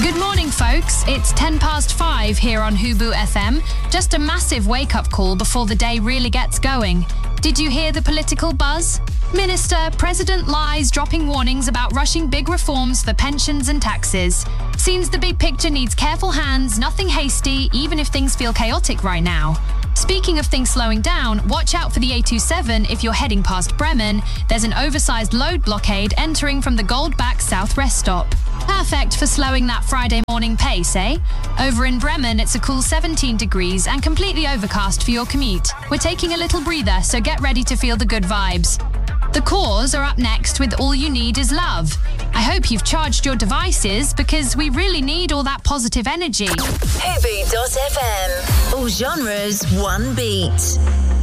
Good morning, folks. It's 5:10 here on Hubu FM. Just a massive wake-up call before the day really gets going. Did you hear the political buzz? Minister, President lies, dropping warnings about rushing big reforms for pensions and taxes. Seems the big picture needs careful hands, nothing hasty, even if things feel chaotic right now. Speaking of things slowing down, watch out for the A27 if you're heading past Bremen. There's an oversized load blockade entering from the Goldbach South rest stop. Perfect for slowing that Friday morning pace, eh? Over in Bremen, it's a cool 17 degrees and completely overcast for your commute. We're taking a little breather, so get ready to feel the good vibes. The Cause are up next with All You Need Is Love. I hope you've charged your devices because we really need all that positive energy. Hubu.fm. All genres, one beat.